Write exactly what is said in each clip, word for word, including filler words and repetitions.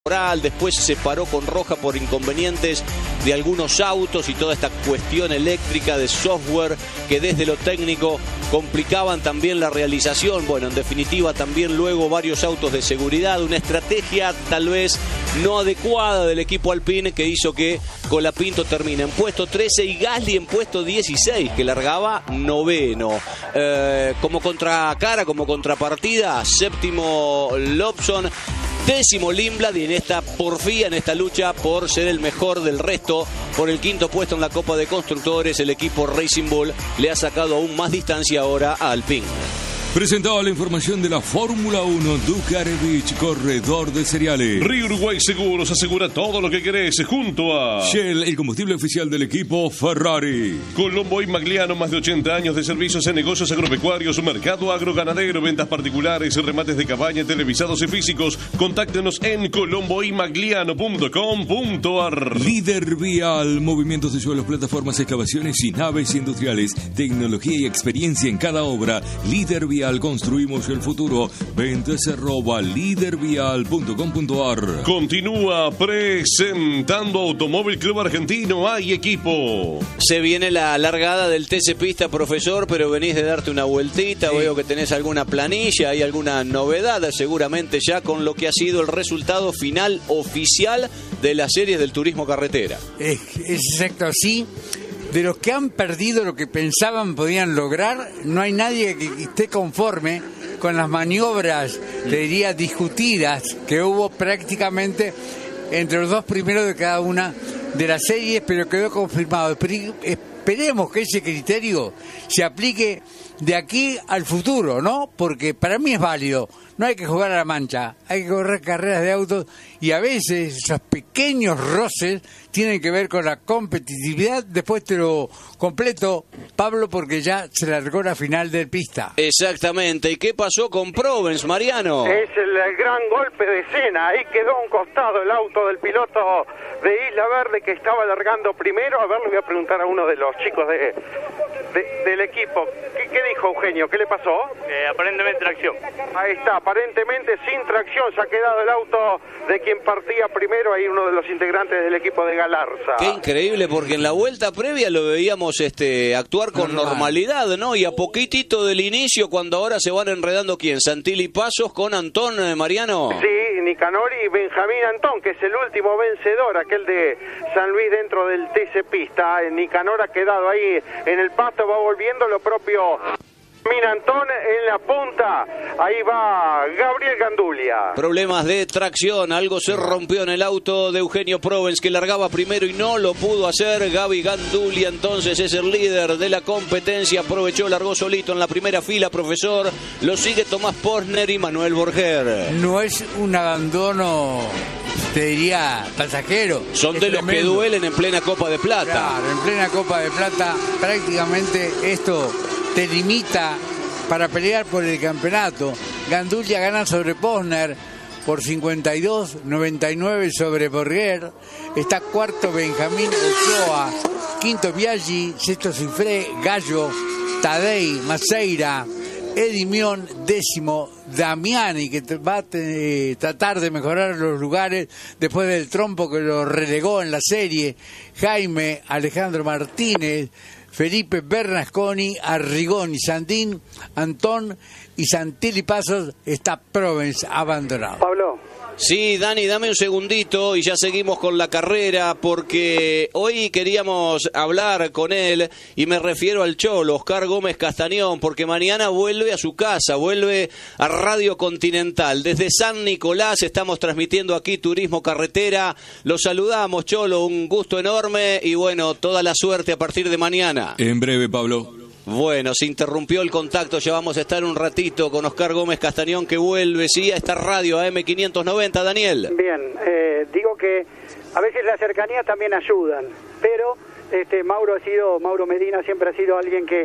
Después se paró con roja por inconvenientes de algunos autos y toda esta cuestión eléctrica de software que desde lo técnico complicaban también la realización. Bueno, en definitiva también luego varios autos de seguridad, una estrategia tal vez no adecuada del equipo Alpine que hizo que Colapinto termine en puesto trece y Gasly en puesto dieciséis, que largaba noveno. Eh, como contracara, como contrapartida, séptimo Lobson, décimo Lindblad, y en esta porfía, en esta lucha por ser el mejor del resto, por el quinto puesto en la Copa de Constructores, el equipo Racing Bull le ha sacado aún más distancia ahora a Alpine. Presentaba la información de la Fórmula uno, Dukarevich, corredor de cereales. Río Uruguay Seguros asegura todo lo que querés junto a Shell, el combustible oficial del equipo Ferrari. Colombo y Magliano, más de ochenta años de servicios en negocios agropecuarios, mercado agroganadero, ventas particulares, remates de cabaña, televisados y físicos. Contáctenos en colombo y magliano punto com punto ar. Líder Vial, movimientos de suelos, plataformas, excavaciones y naves industriales. Tecnología y experiencia en cada obra. Líder Vial. Construimos el futuro. Ventas arroba lídervial punto com punto ar. Continúa presentando Automóvil Club Argentino. Hay equipo. Se viene la largada del T C Pista, profesor, pero venís de darte una vueltita. Sí. Veo que tenés alguna planilla, hay alguna novedad seguramente ya con lo que ha sido el resultado final oficial de las series del turismo carretera. Es, es exacto, sí. De los que han perdido lo que pensaban podían lograr, no hay nadie que esté conforme con las maniobras, te diría, discutidas que hubo prácticamente entre los dos primeros de cada una de las series, pero quedó confirmado. Esperemos que ese criterio se aplique de aquí al futuro, ¿no? Porque para mí es válido. No hay que jugar a la mancha, hay que correr carreras de autos y a veces esos pequeños roces tienen que ver con la competitividad. Después te lo completo, Pablo, porque ya se largó la final del pista. Exactamente. ¿Y qué pasó con Provence, Mariano? Es el, el gran golpe de escena. Ahí quedó a un costado el auto del piloto de Isla Verde que estaba largando primero. A ver, le voy a preguntar a uno de los chicos de, de, del equipo. ¿Qué, ¿Qué dijo Eugenio? ¿Qué le pasó? Eh, aparentemente tracción. Ahí está, aparentemente sin tracción se ha quedado el auto de quien partía primero. Ahí uno de los integrantes del equipo de Galarza. Qué increíble, porque en la vuelta previa lo veíamos este actuar con Normal. normalidad, ¿no? Y a poquitito del inicio, cuando ahora se van enredando, ¿quién? Santilli Pasos con Antón, eh, Mariano. Sí, Nicanor y Benjamín Antón, que es el último vencedor, aquel de San Luis dentro del T C Pista. Nicanor ha quedado ahí en el pasto, va volviendo lo propio. Minantón en la punta, ahí va Gabriel Gandulia. Problemas de tracción, algo se rompió en el auto de Eugenio Provence, que largaba primero y no lo pudo hacer. Gaby Gandulia entonces es el líder de la competencia, aprovechó, largó solito en la primera fila, profesor. Lo sigue Tomás Posner y Manuel Borger. No es un abandono, te diría, pasajero. Son de los que duelen en plena Copa de Plata. Claro, en plena Copa de Plata prácticamente esto te limita para pelear por el campeonato. Gandulia gana sobre Posner por cincuenta y dos, noventa y nueve sobre Borger. Está cuarto Benjamín Ochoa, quinto Biaggi, sexto Cifré, Gallo, Tadei, Maceira, Edimión, décimo Damiani, que va a eh, tratar de mejorar los lugares después del trompo que lo relegó en la serie. Jaime, Alejandro Martínez, Felipe Bernasconi, Arrigoni, Sandín, Antón y Santilli Pasos. Está Provence abandonado. Pablo. Sí, Dani, dame un segundito y ya seguimos con la carrera, porque hoy queríamos hablar con él y me refiero al Cholo, Oscar Gómez Castañón, porque mañana vuelve a su casa, vuelve a Radio Continental. Desde San Nicolás estamos transmitiendo aquí Turismo Carretera. Los saludamos, Cholo, un gusto enorme y bueno, toda la suerte a partir de mañana. En breve, Pablo. Bueno, se interrumpió el contacto, ya vamos a estar un ratito con Oscar Gómez Castañón, que vuelve, sí, a esta radio A M quinientos noventa, Daniel. Bien, eh, digo que a veces las cercanías también ayudan, pero este Mauro ha sido, Mauro Medina siempre ha sido alguien que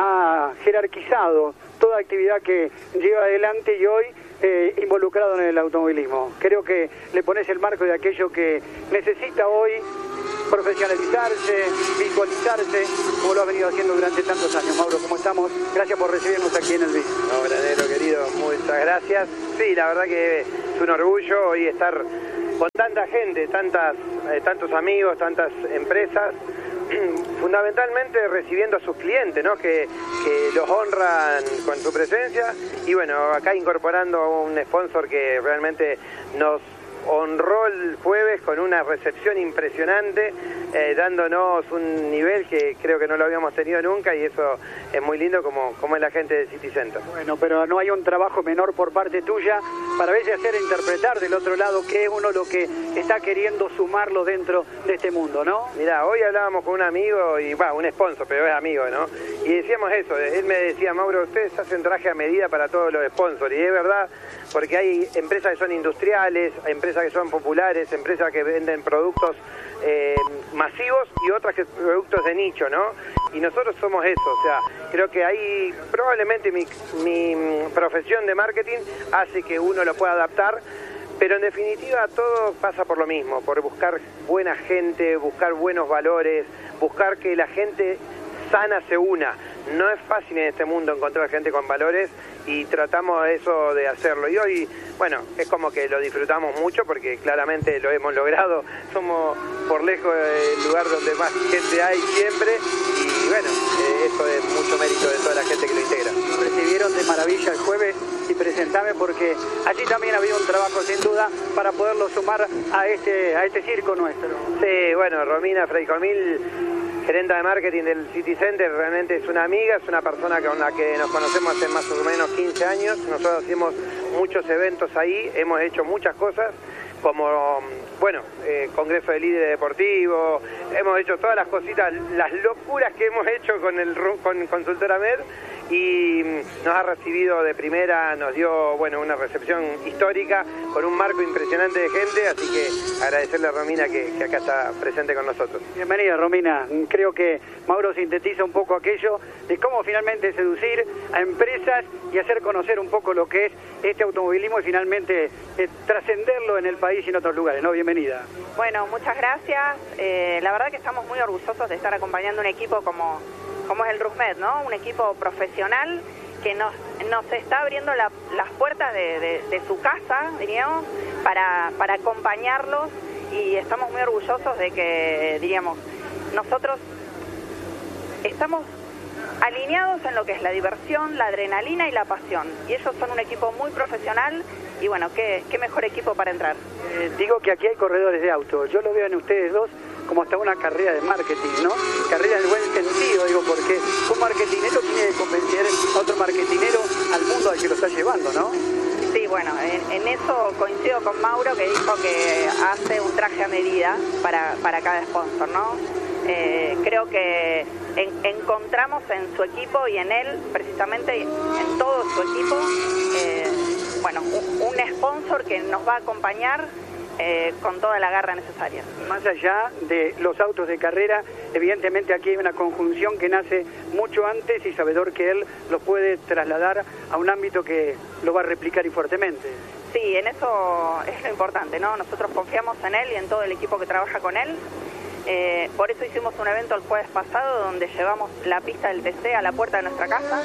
ha jerarquizado toda actividad que lleva adelante y hoy eh, involucrado en el automovilismo. Creo que le pones el marco de aquello que necesita hoy profesionalizarse, visualizarse, como lo ha venido haciendo durante tantos años. Mauro, ¿cómo estamos? Gracias por recibirnos aquí en el B I C. No, Granero, querido, muchas gracias. Sí, la verdad que es un orgullo hoy estar con tanta gente, tantas, eh, tantos amigos, tantas empresas, fundamentalmente recibiendo a sus clientes, ¿no? que, que los honran con su presencia, y bueno, acá incorporando un sponsor que realmente nos honró el jueves con una recepción impresionante, eh, dándonos un nivel que creo que no lo habíamos tenido nunca, y eso es muy lindo como, como es la gente de City Center. Bueno, pero no hay un trabajo menor por parte tuya para a veces hacer interpretar del otro lado qué es uno lo que está queriendo sumarlo dentro de este mundo, ¿no? Mirá, hoy hablábamos con un amigo, y va, un sponsor, pero es amigo, ¿no? Y decíamos eso, él me decía, Mauro, ustedes hacen traje a medida para todos los sponsors, y es verdad, porque hay empresas que son industriales, hay empresas que son populares, empresas que venden productos eh, masivos y otras que productos de nicho, ¿no? Y nosotros somos eso, o sea, creo que ahí probablemente mi, mi profesión de marketing hace que uno lo pueda adaptar, pero en definitiva todo pasa por lo mismo, por buscar buena gente, buscar buenos valores, buscar que la gente sana se una. No es fácil en este mundo encontrar gente con valores, y tratamos eso de hacerlo. Y hoy, bueno, es como que lo disfrutamos mucho porque claramente lo hemos logrado. Somos por lejos el lugar donde más gente hay siempre, y bueno, eh, eso es mucho mérito de toda la gente que lo integra. Recibieron de maravilla el jueves, y presentame porque allí también había un trabajo sin duda para poderlo sumar a este, a este circo nuestro. Sí, bueno, Romina Freicomil, gerente de marketing del City Center, realmente es una amiga, es una persona con la que nos conocemos hace más o menos quince años. Nosotros hacemos muchos eventos ahí, hemos hecho muchas cosas, como, bueno, eh, Congreso de Líderes Deportivos, hemos hecho todas las cositas, las locuras que hemos hecho con el con Consultora Med, y nos ha recibido de primera, nos dio, bueno, una recepción histórica con un marco impresionante de gente, así que agradecerle a Romina que, que acá está presente con nosotros. Bienvenida, Romina. Creo que Mauro sintetiza un poco aquello de cómo finalmente seducir a empresas y hacer conocer un poco lo que es este automovilismo, y finalmente eh, trascenderlo en el país y en otros lugares, ¿no? Bienvenida. Bueno, muchas gracias. Eh, la verdad que estamos muy orgullosos de estar acompañando un equipo como, como es el RUSMED, ¿no? Un equipo profesional que nos, nos está abriendo la, las puertas de, de, de su casa, diríamos, para, para acompañarlos, y estamos muy orgullosos de que, diríamos, nosotros estamos alineados en lo que es la diversión, la adrenalina y la pasión, y ellos son un equipo muy profesional, y bueno, qué, qué mejor equipo para entrar. Eh, digo que aquí hay corredores de auto, yo lo veo en ustedes dos como hasta una carrera de marketing, ¿no? Carrera en el buen sentido, digo, porque un marketinero tiene que convencer a otro marketinero al mundo al que lo está llevando, ¿no? Sí, bueno, en, en eso coincido con Mauro, que dijo que hace un traje a medida para, para cada sponsor, ¿no? Eh, creo que en, encontramos en su equipo y en él, precisamente en todo su equipo, eh, bueno, un, un sponsor que nos va a acompañar eh, con toda la garra necesaria. Más allá de los autos de carrera, evidentemente aquí hay una conjunción que nace mucho antes, y sabedor que él lo puede trasladar a un ámbito que lo va a replicar y fuertemente. Sí, en eso es lo importante, ¿no? Nosotros confiamos en él y en todo el equipo que trabaja con él. Eh, por eso hicimos un evento el jueves pasado donde llevamos la pista del T C a la puerta de nuestra casa,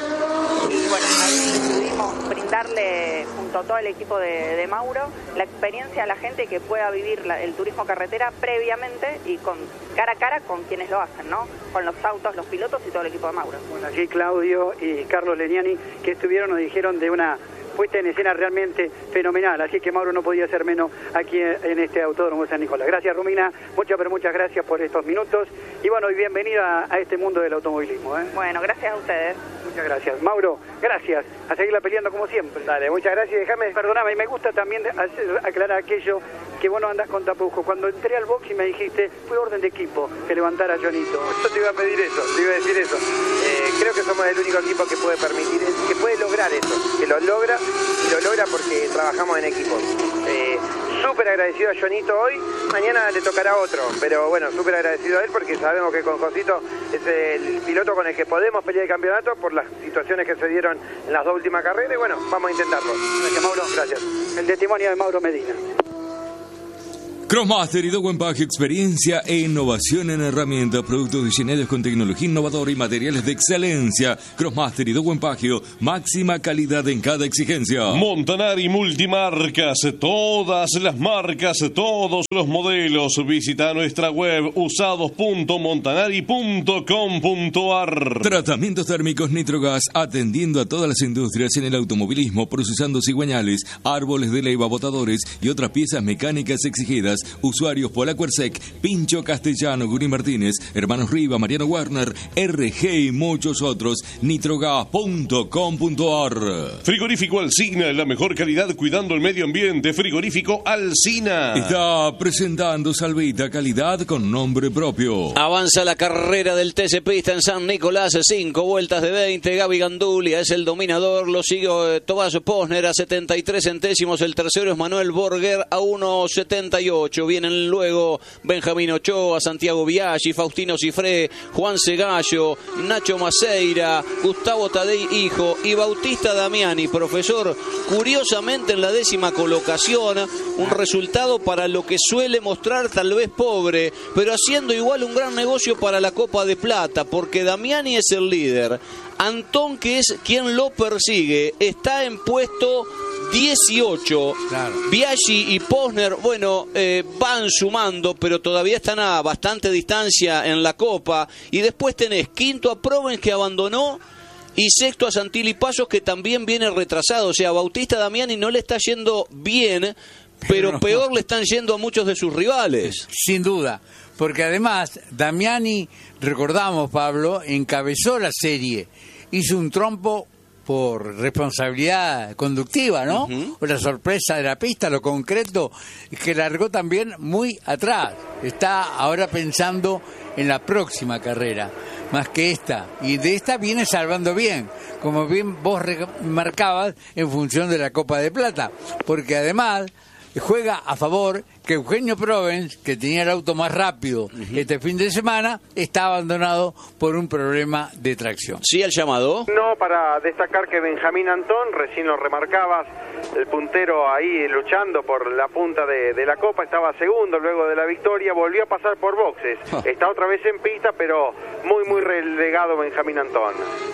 y bueno, ahí pudimos brindarle junto a todo el equipo de, de Mauro la experiencia a la gente que pueda vivir la, el turismo carretera previamente y con cara a cara con quienes lo hacen, ¿no? Con los autos, los pilotos y todo el equipo de Mauro. Bueno, aquí Claudio y Carlos Leniani, que estuvieron, nos dijeron de una puesta en escena realmente fenomenal, así que Mauro no podía ser menos aquí en este Autódromo de San Nicolás. Gracias, Romina, muchas pero muchas gracias por estos minutos, y bueno, y bienvenida a este mundo del automovilismo, ¿eh? Bueno, gracias a ustedes. Muchas gracias. Mauro, gracias, a seguirla peleando como siempre. Dale, muchas gracias, déjame... Perdóname, y me gusta también hacer, aclarar aquello que vos no andás con tapujos. Cuando entré al box y me dijiste, fue orden de equipo que levantara a Jonito. Yo te iba a pedir eso, te iba a decir eso. Eh, creo que somos el único equipo que puede permitir, que puede lograr eso, que lo logra, y lo logra porque trabajamos en equipo. Eh, súper agradecido a Jonito hoy, mañana le tocará a otro, pero bueno, súper agradecido a él porque sabemos que con Josito es el piloto con el que podemos pelear el campeonato por las situaciones que se dieron en las dos últimas carreras, y bueno, vamos a intentarlo. Gracias, Mauro. Gracias. El testimonio de Mauro Medina. Crossmaster y Dow Empaque, experiencia e innovación en herramientas, productos diseñados con tecnología innovadora y materiales de excelencia. Crossmaster y Dow Empaque, máxima calidad en cada exigencia. Montanari Multimarcas, todas las marcas, todos los modelos. Visita nuestra web usados punto montanari punto com punto ar. Tratamientos térmicos Nitrogas, atendiendo a todas las industrias en el automovilismo, procesando cigüeñales, árboles de leva, botadores y otras piezas mecánicas exigidas. Usuarios Polacuersec, Pincho Castellano, Guri Martínez, Hermanos Riva, Mariano Werner, R G y muchos otros. Nitrogas punto com punto ar. Frigorífico Alsina, la mejor calidad cuidando el medio ambiente. Frigorífico Alsina. Está presentando Salvita, calidad con nombre propio. Avanza la carrera del T C Pista en San Nicolás, cinco vueltas de veinte. Gaby Gandulia es el dominador, lo sigue eh, Tomás Posner a setenta y tres centésimos. El tercero es Manuel Borger a uno setenta y ocho. Vienen luego Benjamín Ochoa, Santiago Biaggi, Faustino Cifré, Juan Segallo, Nacho Maceira, Gustavo Tadei Hijo y Bautista Damiani, profesor. Curiosamente en la décima colocación, un resultado para lo que suele mostrar tal vez pobre, pero haciendo igual un gran negocio para la Copa de Plata, porque Damiani es el líder. Antón, que es quien lo persigue, está en puesto dieciocho. Claro. Biaggi y Posner, bueno, eh, van sumando, pero todavía están a bastante distancia en la Copa. Y después tenés quinto a Provence, que abandonó, y sexto a Santilli Pasos, que también viene retrasado. O sea, a Bautista Damiani no le está yendo bien, pero, pero no, peor le están yendo a muchos de sus rivales. Sin duda, porque además Damiani, recordamos, Pablo, encabezó la serie, hizo un trompo por responsabilidad conductiva, ¿no? Uh-huh. La sorpresa de la pista, lo concreto, que largó también muy atrás. Está ahora pensando en la próxima carrera, más que esta. Y de esta viene salvando bien, como bien vos remarcabas, en función de la Copa de Plata. Porque además juega a favor que Eugenio Provence, que tenía el auto más rápido uh-huh. este fin de semana, está abandonado por un problema de tracción. ¿Sí el llamado? No, para destacar que Benjamín Antón, recién lo remarcabas, el puntero ahí luchando por la punta de, de la Copa, estaba segundo luego de la victoria, volvió a pasar por boxes. Oh. Está otra vez en pista, pero muy, muy relegado Benjamín Antón.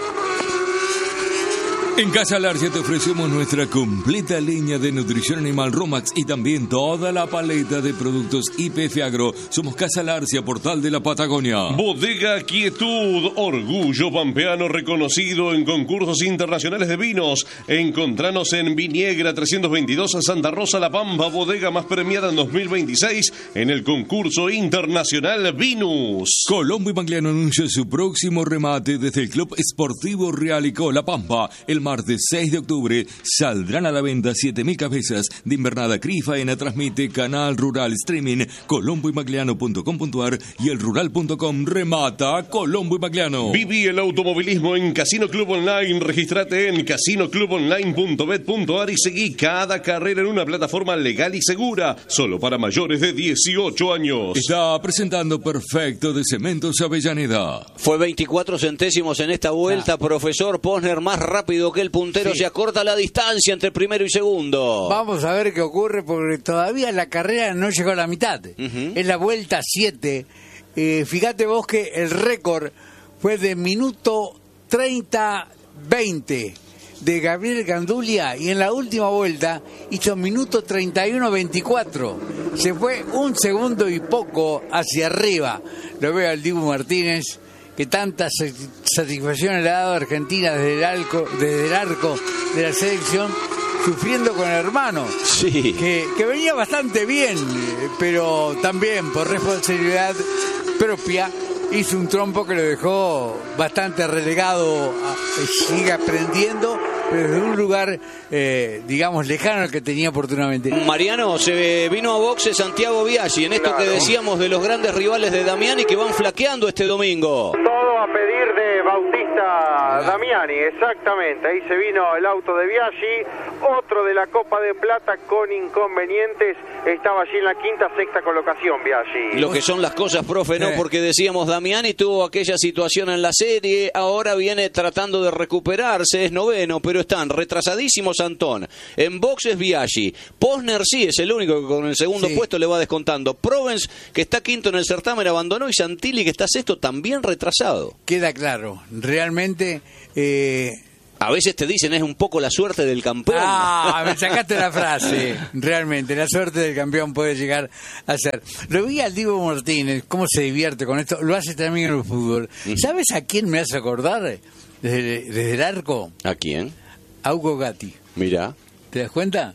En Casa Larcia te ofrecemos nuestra completa línea de nutrición animal Romax y también toda la paleta de productos I P F Agro. Somos Casa Larcia, portal de la Patagonia. Bodega Quietud, orgullo pampeano reconocido en concursos internacionales de vinos. Encontranos en Viniegra trescientos veintidós, Santa Rosa, La Pampa, bodega más premiada en dos mil veintiséis en el concurso internacional Vinus. Colombo y Magliano anuncia su próximo remate desde el Club Esportivo Realico La Pampa. El martes seis de octubre saldrán a la venta siete mil cabezas de invernada. Crifaena transmite Canal Rural Streaming, colombo y magliano punto com punto ar y el rural punto com. Remata Colombo y Magliano. Viví el automovilismo en Casino Club Online. Regístrate en casino club online punto bet punto ar y seguí cada carrera en una plataforma legal y segura, solo para mayores de dieciocho años. Está presentando Perfecto de Cementos Avellaneda. Fue veinticuatro centésimos en esta vuelta, ah. profesor Posner, más rápido que el puntero, sí. Se acorta la distancia entre primero y segundo. Vamos a ver qué ocurre, porque todavía la carrera no llegó a la mitad. Uh-huh. Es la vuelta siete. Eh, fíjate vos que el récord fue de minuto treinta veinte de Gabriel Gandulia, y en la última vuelta hizo minuto treinta y uno veinticuatro. Se fue un segundo y poco hacia arriba. Lo veo al Dibu Martínez, que tantas satisfacciones le ha dado a Argentina desde el arco, desde el arco de la selección, sufriendo con el hermano, sí. que, que venía bastante bien, pero también por responsabilidad propia hizo un trompo que lo dejó bastante relegado, a, sigue aprendiendo, pero desde un lugar, eh, digamos, lejano al que tenía oportunamente. Mariano, se vino a boxe Santiago Biaggi, en esto claro. que decíamos de los grandes rivales de Damiani que van flaqueando este domingo. Todo a pedir de Bautista Damiani. Damiani, exactamente. Ahí se vino el auto de Biaggi, otro de la Copa de Plata con inconvenientes. Estaba allí en la quinta, sexta colocación Biaggi. Lo que son las cosas, profe, ¿no? Porque decíamos, Damiani tuvo aquella situación en la serie, ahora viene tratando de recuperarse, es noveno, pero están retrasadísimos Antón. En boxes Biaggi. Posner sí, es el único que con el segundo sí. puesto le va descontando. Provence, que está quinto en el certamen, abandonó, y Santilli, que está sexto, también retrasado. Queda claro, realmente... Eh... A veces te dicen, es un poco la suerte del campeón. Ah, me sacaste la frase. Realmente, la suerte del campeón puede llegar a ser. Lo vi al Divo Martínez, cómo se divierte con esto. Lo hace también en el fútbol. Uh-huh. ¿Sabes a quién me hace acordar? Desde, desde el arco. ¿A quién? A Hugo Gatti. Mirá. ¿Te das cuenta?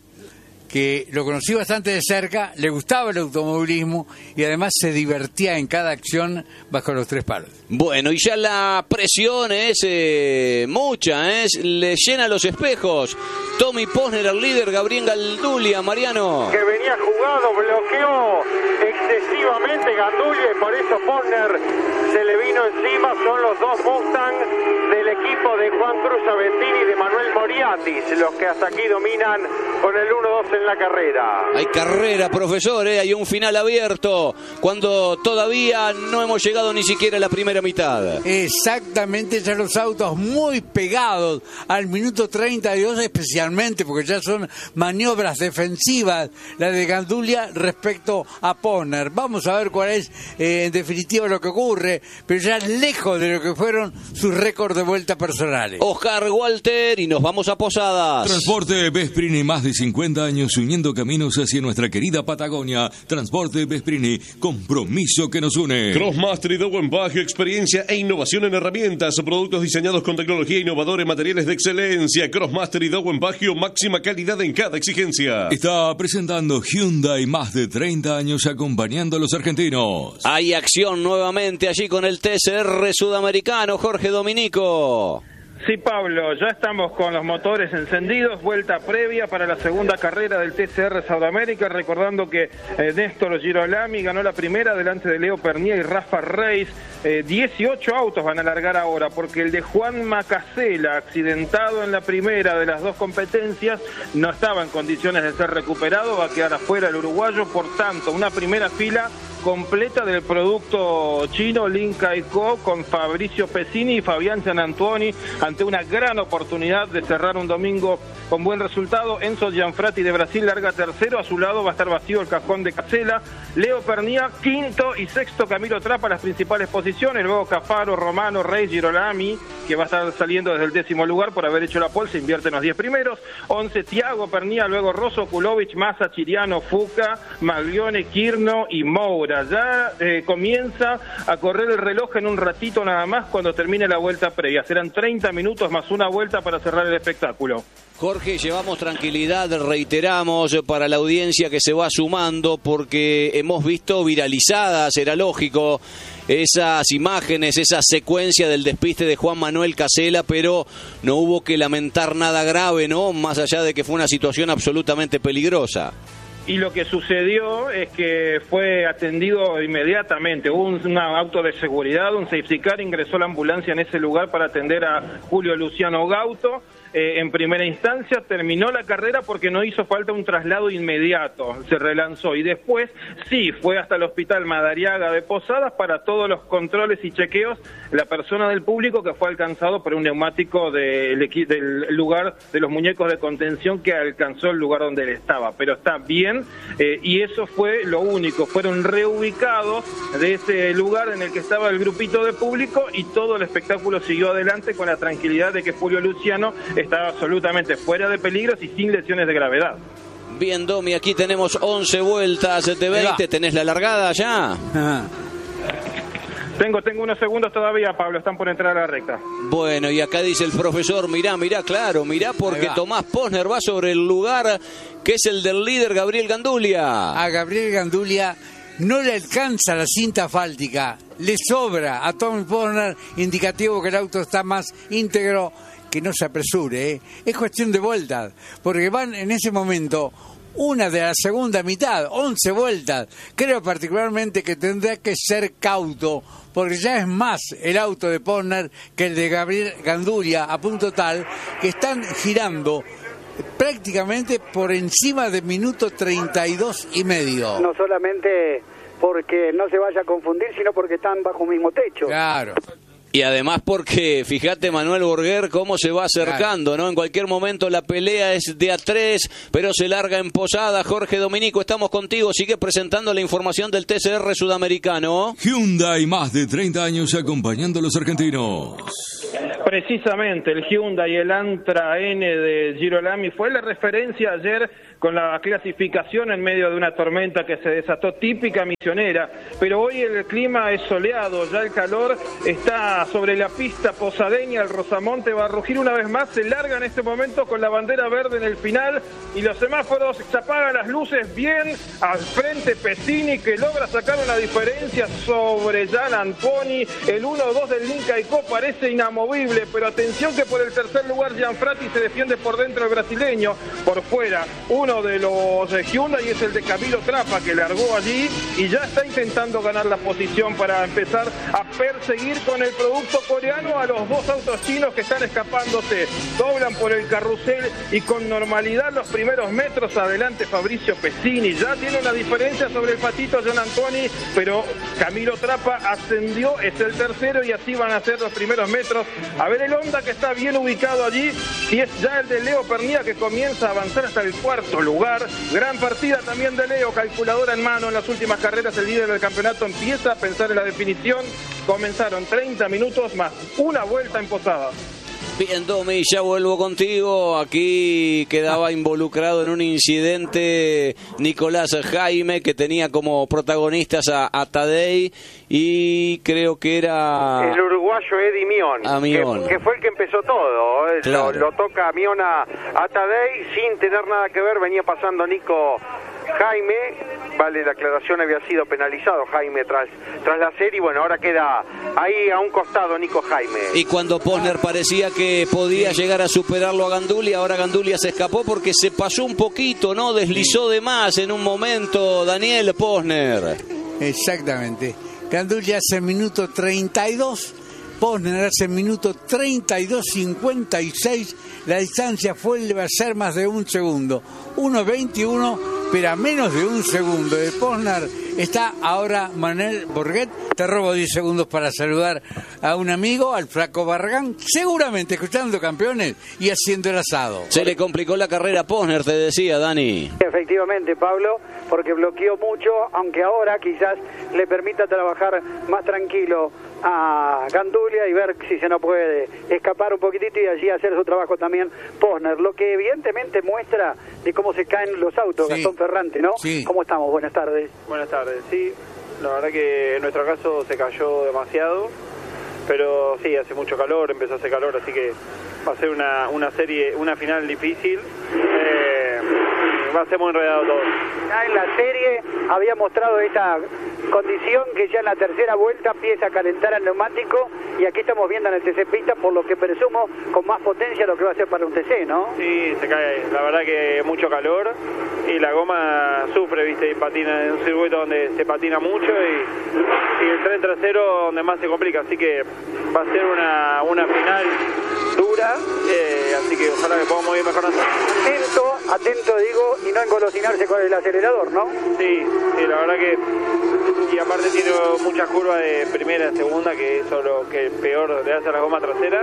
Que lo conocí bastante de cerca, le gustaba el automovilismo y además se divertía en cada acción bajo los tres palos. Bueno, y ya la presión es eh, mucha, ¿eh? Le llena los espejos. Tommy Posner, el líder, Gabriel Gandulia, Mariano. Que venía jugado, bloqueó excesivamente Gandulia y por eso Posner se le vino encima. Son los dos Mustang del equipo de Juan Cruz Aventini y de Manuel Moriatis, los que hasta aquí dominan con el uno dos en la carrera. Hay carrera, profesor, ¿eh? Hay un final abierto cuando todavía no hemos llegado ni siquiera a la primera mitad. Exactamente, ya los autos muy pegados al minuto treinta y dos, especialmente porque ya son maniobras defensivas la de Gandulia respecto a Posner. Vamos a ver cuál es eh, en definitiva lo que ocurre, pero ya lejos de lo que fueron sus récords de vuelta personales. Oscar Walter, y nos vamos a Posadas. Transporte Vesprini, más de cincuenta años uniendo caminos hacia nuestra querida Patagonia. Transporte Vesprini, compromiso que nos une. Crossmaster y Dow Empaque, experiencia e innovación en herramientas, productos diseñados con tecnología innovadora en materiales de excelencia. Crossmaster y Dow Empaque, máxima calidad en cada exigencia. Está presentando Hyundai, más de treinta años acompañando a los argentinos. Hay acción nuevamente allí con el T C R sudamericano, Jorge Dominico. Sí, Pablo, ya estamos con los motores encendidos, vuelta previa para la segunda carrera del T C R Sudamérica, recordando que eh, Néstor Girolami ganó la primera delante de Leo Pernía y Rafa Reis. Eh, dieciocho autos van a largar ahora, porque el de Juan Macasela, accidentado en la primera de las dos competencias, no estaba en condiciones de ser recuperado, va a quedar afuera el uruguayo. Por tanto, una primera fila completa del producto chino Linca y Co, con Fabricio Pesini y Fabián Gianantuoni, ante una gran oportunidad de cerrar un domingo con buen resultado. Enzo Gianfrati de Brasil larga tercero, a su lado va a estar vacío el cajón de Casela. Leo Pernía quinto y sexto Camilo Trapa las principales posiciones, luego Cafaro, Romano, Rey, Girolami, que va a estar saliendo desde el décimo lugar por haber hecho la pole, se invierte en los diez primeros. once Tiago Pernía, luego Rosso, Kulovic, Massa, Chiriano, Fuca, Maglione, Quirno y Moura. Ya eh, comienza a correr el reloj en un ratito nada más cuando termine la vuelta previa. Serán treinta minutos más una vuelta para cerrar el espectáculo. Jorge, llevamos tranquilidad, reiteramos para la audiencia que se va sumando, porque hemos visto viralizadas, era lógico, esas imágenes, esa secuencia del despiste de Juan Manuel Casela, pero no hubo que lamentar nada grave, ¿no? Más allá de que fue una situación absolutamente peligrosa. Y lo que sucedió es que fue atendido inmediatamente. Hubo un, un auto de seguridad, un safety car, ingresó a la ambulancia en ese lugar para atender a Julio Luciano Gauto. Eh, en primera instancia terminó la carrera porque no hizo falta un traslado inmediato, se relanzó, y después sí fue hasta el hospital Madariaga de Posadas para todos los controles y chequeos. La persona del público que fue alcanzado por un neumático del, del lugar de los muñecos de contención que alcanzó el lugar donde él estaba, pero está bien, eh, y eso fue lo único. Fueron reubicados de ese lugar en el que estaba el grupito de público, y todo el espectáculo siguió adelante con la tranquilidad de que Julio Luciano estaba absolutamente fuera de peligros y sin lesiones de gravedad. Bien, Domi, aquí tenemos once vueltas de veinte. ¿Tenés la largada ya? Ajá. Tengo, tengo unos segundos todavía, Pablo, están por entrar a la recta. Bueno, y acá dice el profesor, mirá, mirá, claro, mirá, porque Tomás Posner va sobre el lugar que es el del líder Gabriel Gandulia. A Gabriel Gandulia no le alcanza la cinta asfáltica, le sobra a Tommy Posner, indicativo que el auto está más íntegro. Que no se apresure, ¿eh? Es cuestión de vueltas, porque van en ese momento una de la segunda mitad, once vueltas. Creo particularmente que tendrá que ser cauto, porque ya es más el auto de Posner que el de Gabriel Gandulia, a punto tal que están girando prácticamente por encima de minuto treinta y dos y medio. No solamente porque no se vaya a confundir, sino porque están bajo un mismo techo. Claro. Y además porque, fíjate Manuel Borguer cómo se va acercando, ¿no? En cualquier momento la pelea es de a tres, pero se larga en posada. Jorge Dominico, estamos contigo, sigue presentando la información del T C R sudamericano. Hyundai, más de treinta años acompañando a los argentinos. Precisamente, el Hyundai y el Antra N de Girolami fue la referencia ayer con la clasificación en medio de una tormenta que se desató típica misionera, pero hoy el clima es soleado, ya el calor está sobre la pista posadeña. El Rosamonte va a rugir una vez más, se larga en este momento con la bandera verde en el final y los semáforos se apagan las luces bien al frente. Pesini, que logra sacar una diferencia sobre Gian Antoni, el uno dos del Lincaico parece inamovible, pero atención que por el tercer lugar Gianfratti se defiende por dentro el brasileño, por fuera uno de los Hyundai es el de Camilo Trapa, que largó allí y ya está intentando ganar la posición para empezar a perseguir con el producto coreano a los dos autos chinos que están escapándose. Doblan por el carrusel y con normalidad los primeros metros. Adelante Fabricio Pesini, ya tiene una diferencia sobre el patito Gian Antoni, pero Camilo Trapa ascendió, es el tercero y así van a ser los primeros metros. A ver el Honda, que está bien ubicado allí, y es ya el de Leo Pernía que comienza a avanzar hasta el cuarto lugar. Gran partida también de Leo, calculadora en mano en las últimas carreras. El líder del campeonato empieza a pensar en la definición. Comenzaron treinta minutos más una vuelta en posada. Bien, Domi, ya vuelvo contigo. Aquí quedaba involucrado en un incidente Nicolás Jaime, que tenía como protagonistas a, a Tadei y creo que era... el uruguayo Eddie Mion, a Mion. Que, que fue el que empezó todo. Claro. Lo, lo toca Mion a, a Tadei sin tener nada que ver. Venía pasando Nico Jaime, vale la aclaración, había sido penalizado Jaime tras, tras la serie. Bueno, ahora queda ahí a un costado Nico Jaime. Y cuando Posner parecía que podía llegar a superarlo a Gandulia, ahora Gandulia se escapó porque se pasó un poquito, ¿no? Deslizó de más en un momento Daniel Posner. Exactamente. Gandulia hace minuto treinta y dos, Posner hace minuto treinta y dos cincuenta y seis. La distancia vuelve a ser más de un segundo, uno veintiuno, pero a menos de un segundo de Posner está ahora Manuel Borguet. Te robo diez segundos para saludar a un amigo, al Flaco Barragán, seguramente escuchando Campeones y haciendo el asado. Se le complicó la carrera a Posner, te decía, Dani. Efectivamente, Pablo, porque bloqueó mucho, aunque ahora quizás le permita trabajar más tranquilo a Gandulia y ver si se nos puede escapar un poquitito y allí hacer su trabajo también Posner, lo que evidentemente muestra de cómo se caen los autos. Sí. Gastón Ferrante, ¿no? Sí. ¿Cómo estamos? Buenas tardes. Buenas tardes, sí, la verdad que en nuestro caso se cayó demasiado, pero sí, hace mucho calor, empezó a hacer calor, así que va a ser una, una serie, una final difícil. Eh, va a ser muy enredado todo. Ya en la serie había mostrado esta condición que ya en la tercera vuelta empieza a calentar el neumático y aquí estamos viendo en el T C Pista, por lo que presumo con más potencia lo que va a ser para un T C, ¿no? Sí, se cae, la verdad que mucho calor y la goma sufre, viste, y patina en un circuito donde se patina mucho y, y el tren trasero donde más se complica, así que va a ser una, una final dura, eh, así que ojalá que podamos ir mejorando. Atento, atento digo, y no engolosinarse con el acelerador, ¿no? Sí, sí, la verdad que, y aparte tiene muchas curvas de primera, segunda, que eso es lo que peor le hace a la goma trasera.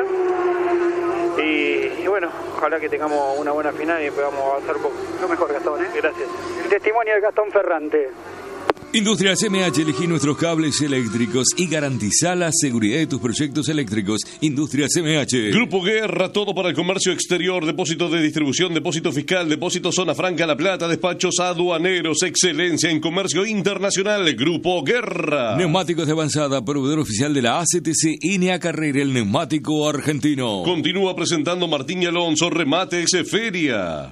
Y, y bueno, ojalá que tengamos una buena final y podamos avanzar un poco. Lo mejor, Gastón, ¿eh? Gracias. El testimonio de Gastón Ferrante. Industrias M H, elegí nuestros cables eléctricos y garantiza la seguridad de tus proyectos eléctricos. Industrias M H. Grupo Guerra, todo para el comercio exterior, depósito de distribución, depósito fiscal, depósito Zona Franca La Plata, despachos aduaneros, excelencia en comercio internacional. Grupo Guerra. Neumáticos de avanzada, proveedor oficial de la A C T C I N E A Carrera, el neumático argentino. Continúa presentando Martín y Alonso, Remates Feria.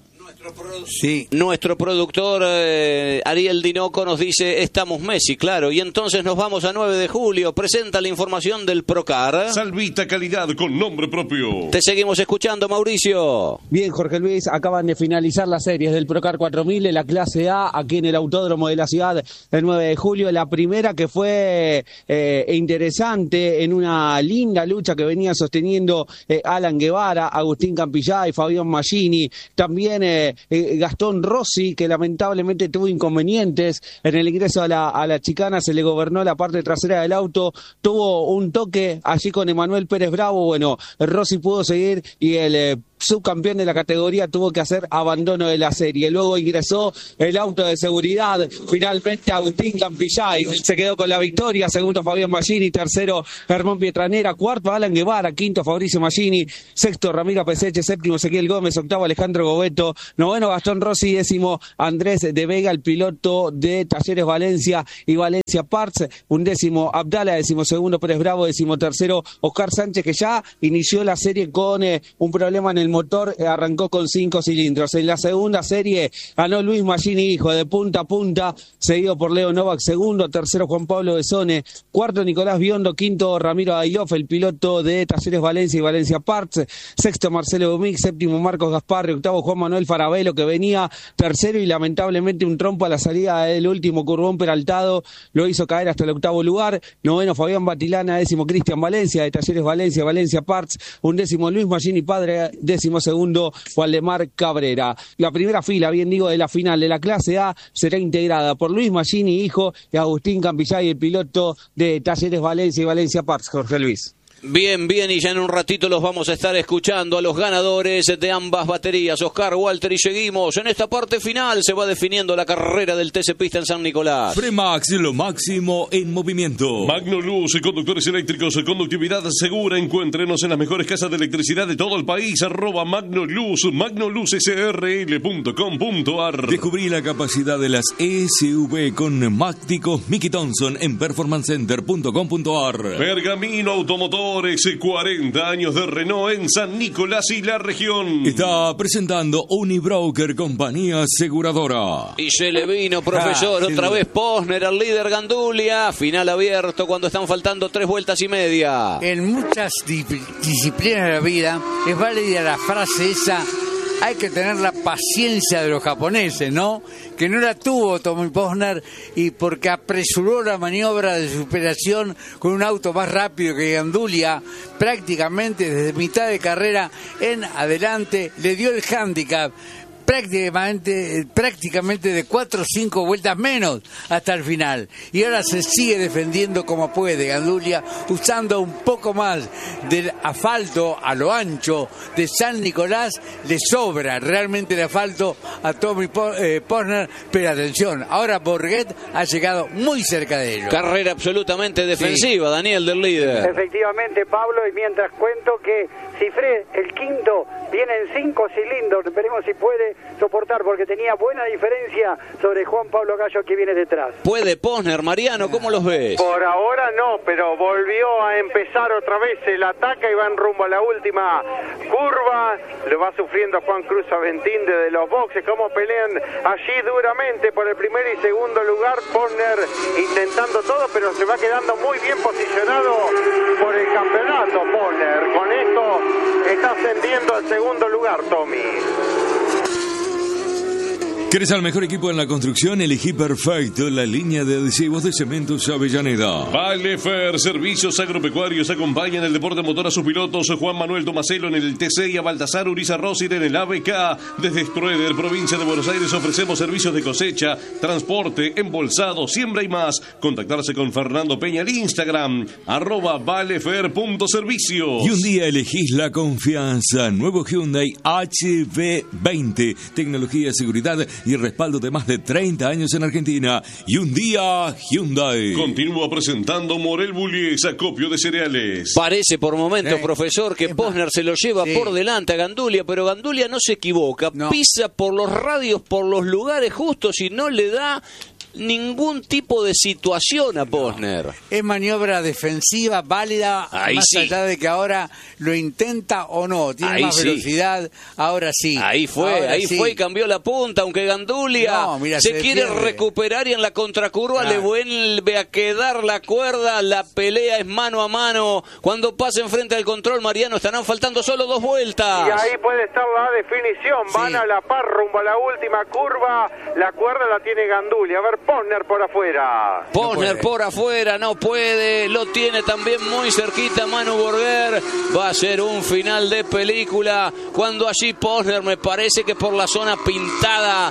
Sí. Nuestro productor eh, Ariel Dinoco nos dice, estamos Messi, claro. Y entonces nos vamos a nueve de julio. Presenta la información del Procar. Salvita calidad con nombre propio. Te seguimos escuchando, Mauricio. Bien, Jorge Luis, acaban de finalizar las series del Procar cuatro mil en la clase A, aquí en el Autódromo de la Ciudad el nueve de julio. La primera que fue eh, interesante, en una linda lucha que venía sosteniendo eh, Alan Guevara, Agustín Campillay, Fabián Maggini, también eh, eh, Gastón Rossi, que lamentablemente tuvo inconvenientes en el ingreso a la, a la chicana, se le gobernó la parte trasera del auto, tuvo un toque allí con Emanuel Pérez Bravo. Bueno, Rossi pudo seguir y el eh, subcampeón de la categoría tuvo que hacer abandono de la serie. Luego ingresó el auto de seguridad, finalmente Agustín Campillay se quedó con la victoria, segundo Fabián Maggini, tercero Germán Pietranera, cuarto Alan Guevara, quinto Fabricio Maggini, sexto Ramiro Peseche, séptimo Ezequiel Gómez, octavo Alejandro Gobeto, noveno Gastón Rossi, décimo Andrés de Vega, el piloto de Talleres Valencia y Valencia Parts, undécimo Abdala, décimo segundo Pérez Bravo, décimo tercero Oscar Sánchez, que ya inició la serie con eh, un problema en el motor, eh, arrancó con cinco cilindros. En la segunda serie ganó Luis Maggini, hijo, de punta a punta, seguido por Leo Novak, segundo, tercero Juan Pablo Besone, cuarto Nicolás Biondo, quinto Ramiro Ayoff, el piloto de Talleres Valencia y Valencia Parts, sexto Marcelo Domínguez, séptimo Marcos Gasparri, octavo Juan Manuel Farabelo, que venía tercero y lamentablemente un trompo a la salida del último curvón peraltado lo hizo caer hasta el octavo lugar, noveno Fabián Batilana, décimo Cristian Valencia de Talleres Valencia, Valencia Parts, undécimo Luis Maggini padre, décimo segundo Waldemar Cabrera. La primera fila, bien digo, de la final de la clase A será integrada por Luis Maggini, hijo, y Agustín Campillay, el piloto de Talleres Valencia y Valencia Parts. Jorge Luis. Bien, bien, y ya en un ratito los vamos a estar escuchando a los ganadores de ambas baterías, Oscar, Walter, y seguimos. En esta parte final se va definiendo la carrera del T C Pista en San Nicolás. Fremax, lo máximo en movimiento. Magnoluz, conductores eléctricos, conductividad segura. Encuéntrenos en las mejores casas de electricidad de todo el país. Arroba Magnoluz, magnoluz s r l punto com punto a r. Descubrí la capacidad de las E S V con Mácticos Mickey Thompson en performance center punto com punto a r. Pergamino Automotor, cuarenta años de Renault en San Nicolás y la región. Está presentando Unibroker, compañía aseguradora. Y se le vino, profesor, ah, otra sí. vez Posner, al líder Gandulia. Final abierto cuando están faltando tres vueltas y media. En muchas disciplinas de la vida es válida la frase esa: hay que tener la paciencia de los japoneses, ¿no? Que no la tuvo Tommy Posner, y porque apresuró la maniobra de superación con un auto más rápido que Gandulia, prácticamente desde mitad de carrera en adelante le dio el hándicap. Prácticamente, prácticamente de cuatro o cinco vueltas menos hasta el final. Y ahora se sigue defendiendo como puede Gandulia, usando un poco más del asfalto a lo ancho de San Nicolás. Le sobra realmente el asfalto a Tommy Posner, pero atención, ahora Borghet ha llegado muy cerca de ello. Carrera absolutamente defensiva, sí. Daniel, del líder. Efectivamente, Pablo, y mientras cuento que Cifré, el quinto, viene en cinco cilindros, veremos si puede soportar, porque tenía buena diferencia sobre Juan Pablo Gallo, que viene detrás. ¿Puede Posner, Mariano? ¿Cómo los ves? Por ahora no, pero volvió a empezar otra vez el ataque y van rumbo a la última curva. Lo va sufriendo Juan Cruz Aventín desde los boxes, cómo pelean allí duramente por el primer y segundo lugar. Posner intentando todo, pero se va quedando muy bien posicionado por el campeonato. Posner con esto está ascendiendo al segundo lugar, Tommy. ¿Quieres al mejor equipo en la construcción? Elegí perfecto la línea de adhesivos de Cementos Avellaneda. Valefer, servicios agropecuarios, acompañan el deporte motor a sus pilotos. Juan Manuel Tomaselo en el T C y a Baltasar Uriza Rosir en el A B K. Desde Stroeder, provincia de Buenos Aires, ofrecemos servicios de cosecha, transporte, embolsado, siembra y más. Contactarse con Fernando Peña al Instagram, arroba valefer.servicio. Y un día elegís la confianza. Nuevo Hyundai H V veinte. Tecnología, seguridad y respaldo de más de treinta años en Argentina. Y un día Hyundai. Continúa presentando Morel Bullies, acopio de cereales. Parece por momentos, sí. profesor, que Posner se lo lleva sí. por delante a Gandulia, pero Gandulia no se equivoca. No. Pisa por los radios, por los lugares justos y no le da ningún tipo de situación a Posner. No. Es maniobra defensiva válida, Ahí más sí. allá de que ahora lo intenta o no, tiene Ahí más sí. velocidad, ahora sí. Ahí fue, ahora ahí sí. fue y cambió la punta, aunque Gandulia No, mira, se, se quiere pierde. recuperar y en la contracurva Claro. le vuelve a quedar la cuerda, la pelea es mano a mano. Cuando pasen frente al control, Mariano, estarán faltando solo dos vueltas. Y ahí puede estar la definición. Sí. Van a la par rumbo a la última curva. La cuerda la tiene Gandulia. A ver, Posner por afuera. Posner No por afuera, no puede, lo tiene también muy cerquita Manu Borger. Va a ser un final de película cuando allí Posner, me parece que por la zona pintada,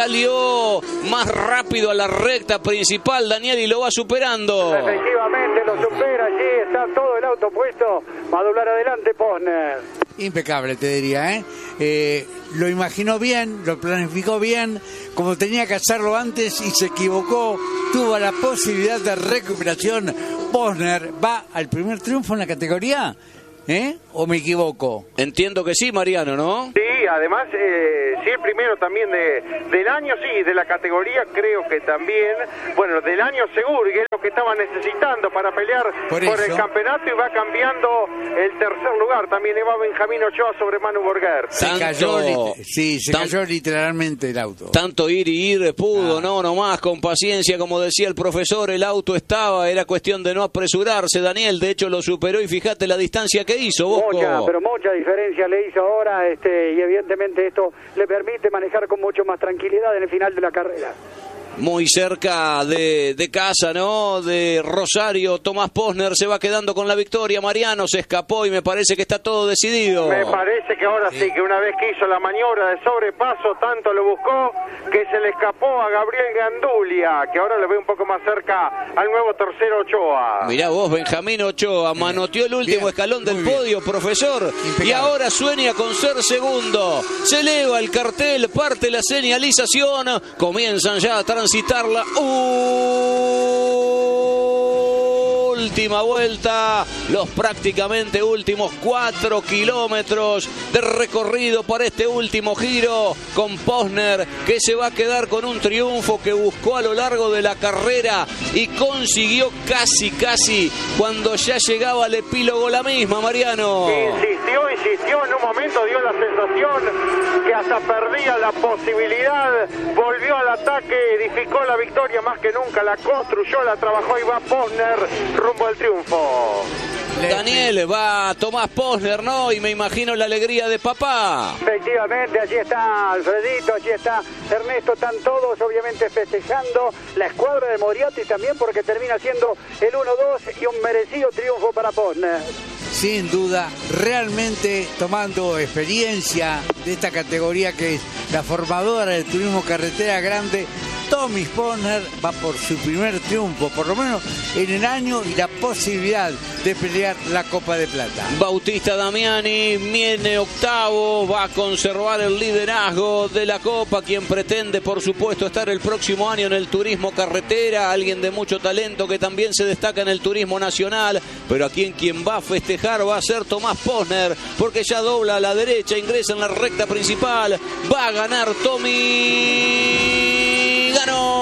salió más rápido a la recta principal, Daniel, y lo va superando. Efectivamente lo supera, allí está todo el auto puesto, va a doblar adelante Posner. Impecable, te diría, ¿eh? Eh, lo imaginó bien, lo planificó bien, como tenía que hacerlo antes y se equivocó, tuvo la posibilidad de recuperación. Posner va al primer triunfo en la categoría, ¿eh? ¿O me equivoco? Entiendo que sí, Mariano, ¿no? Sí, además, eh, sí, el primero también de, del año, sí, de la categoría creo que también, bueno, del año seguro, que es lo que estaba necesitando para pelear Por por, eso. el campeonato, y va cambiando el tercer lugar. También va Benjamín Ochoa sobre Manu Borger. Se Tanto- cayó, lit- sí, se tan- cayó literalmente el auto. Tanto ir y ir pudo, Ah. no, nomás, con paciencia, como decía el profesor, el auto estaba, era cuestión de no apresurarse, Daniel, de hecho lo superó y fíjate la distancia que hizo, Bosco. Mucha, pero mucha diferencia le hizo ahora, este, y evidentemente esto le permite manejar con mucho más tranquilidad en el final de la carrera. Muy cerca de, de casa, ¿no? De Rosario, Tomás Posner se va quedando con la victoria. Mariano se escapó y me parece que está todo decidido. Me parece que ahora sí, que una vez que hizo la maniobra de sobrepaso, tanto lo buscó que se le escapó a Gabriel Gandulia, que ahora le ve un poco más cerca al nuevo tercero Ochoa. Mirá vos, Benjamín Ochoa, manoteó el último Bien, escalón del muy bien. podio, profesor, Impecable. y ahora sueña con ser segundo. Se eleva el cartel, parte la señalización, comienzan ya a transitar la última vuelta, los prácticamente últimos cuatro kilómetros de recorrido para este último giro, con Posner que se va a quedar con un triunfo que buscó a lo largo de la carrera y consiguió casi casi cuando ya llegaba al epílogo la misma, Mariano. Insistió, insistió, en un momento dio la sensación que hasta perdía la posibilidad, volvió al ataque, edificó la victoria más que nunca, la construyó, la trabajó y va Posner rumbo al triunfo. Daniel, va Tomás Posner, ¿no? Y me imagino la alegría de papá. Efectivamente, allí está Alfredito, allí está Ernesto, están todos obviamente festejando la escuadra de Moriarty también, porque termina siendo el uno dos y un merecido triunfo para Posner. Sin duda, realmente tomando experiencia de esta categoría que es la formadora del turismo carretera grande, Tommy Posner va por su primer triunfo, por lo menos en el año, y la posibilidad de pelear la Copa de Plata. Bautista Damiani viene octavo, va a conservar el liderazgo de la Copa, quien pretende por supuesto estar el próximo año en el turismo carretera, alguien de mucho talento que también se destaca en el turismo nacional, pero aquí en quien va a festejar va a ser Tomás Posner, porque ya dobla a la derecha, ingresa en la recta principal, va a ganar Tommy,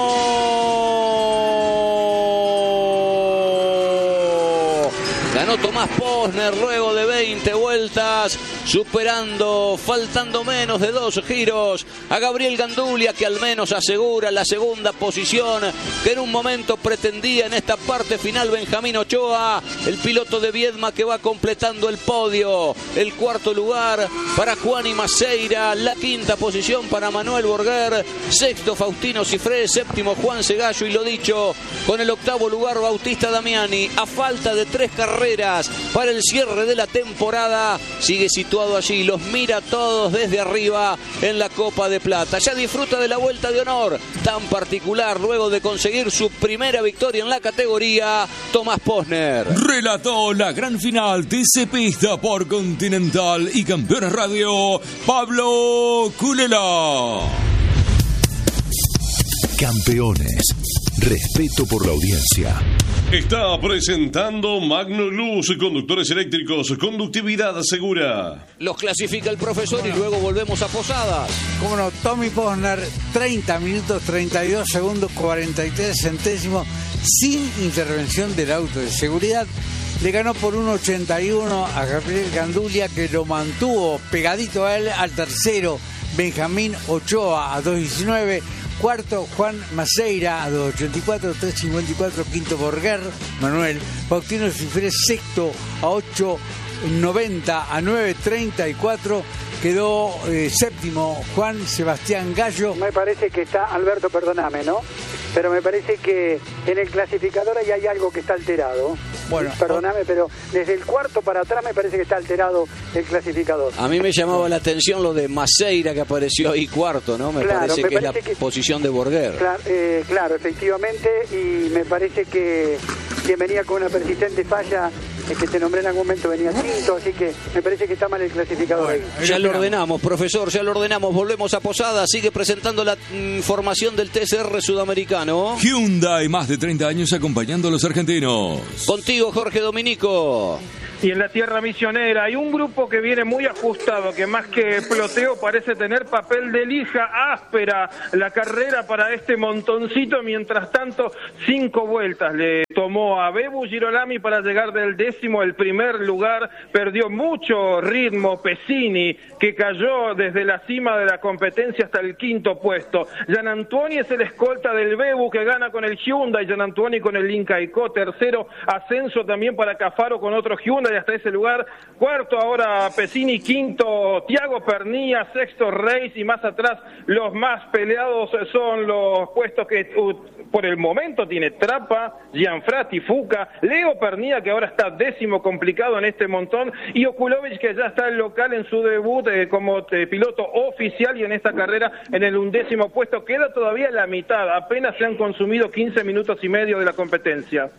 ganó. Ganó Tomás Posner luego de veinte vueltas, superando, faltando menos de dos giros, a Gabriel Gandulia, que al menos asegura la segunda posición que en un momento pretendía en esta parte final Benjamín Ochoa, el piloto de Viedma, que va completando el podio. El cuarto lugar para Juan y Maceira, la quinta posición para Manuel Borger, sexto Faustino Cifré, séptimo Juan Segallo, y lo dicho, con el octavo lugar Bautista Damiani, a falta de tres carreras para el cierre de la temporada, sigue situado allí, los mira todos desde arriba en la Copa de Plata. Ya disfruta de la vuelta de honor tan particular luego de conseguir su primera victoria en la categoría, Tomás Posner. Relató la gran final de Cepista por Continental y Campeones Radio, Pablo Culela. Campeones. Respeto por la audiencia. Está presentando Magnoluz, conductores eléctricos, conductividad segura. Los clasifica el profesor y luego volvemos a Posadas. Cómo no, Tommy Posner, treinta minutos, treinta y dos segundos, cuarenta y tres centésimos, sin intervención del auto de seguridad. Le ganó por uno ochenta y uno a Gabriel Gandulia, que lo mantuvo pegadito a él. Al tercero, Benjamín Ochoa a dos diecinueve. Cuarto, Juan Maceira a dos ochenta y cuatro, tres cincuenta y cuatro. Quinto, Borger Manuel. Faustino Cifré, sexto a ocho noventa a nueve treinta y cuatro. Quedó eh, séptimo Juan Sebastián Gallo. Me parece que está, Alberto, perdóname, ¿no? Pero me parece que en el clasificador ahí hay algo que está alterado. Bueno, perdóname, pero desde el cuarto para atrás me parece que está alterado el clasificador. A mí me llamaba la atención lo de Maceira, que apareció ahí cuarto, ¿no? Me claro, parece me que parece es la que... posición de Borger. Claro, eh, claro, efectivamente, y me parece que quien venía con una persistente falla, es que te nombré en algún momento, venía quinto, así que me parece que está mal el clasificador ahí. Ya lo ordenamos, profesor, ya lo ordenamos. Volvemos a Posadas, sigue presentando la información del T C R sudamericano. Hyundai, más de treinta años acompañando a los argentinos. Contigo, Jorge Dominico. Y en la tierra misionera hay un grupo que viene muy ajustado, que más que ploteo parece tener papel de lija áspera. La carrera para este montoncito, mientras tanto, cinco vueltas le tomó a Bebu Girolami para llegar del décimo al primer lugar. Perdió mucho ritmo Pesini, que cayó desde la cima de la competencia hasta el quinto puesto. Gian Antuoni es el escolta del Bebu, que gana con el Hyundai, Gian Antuoni con el Inca Ico. Tercero, ascenso también para Cafaro con otro Hyundai hasta ese lugar. Cuarto ahora Pesini, quinto Tiago Pernilla, sexto Reis, y más atrás los más peleados son los puestos que uh, por el momento tiene Trapa, Gianfrati, Fuca, Leo Pernilla, que ahora está décimo complicado en este montón, y Okulovic, que ya está en local en su debut eh, como eh, piloto oficial, y en esta carrera en el undécimo puesto. Queda todavía la mitad, apenas se han consumido quince minutos y medio de la competencia.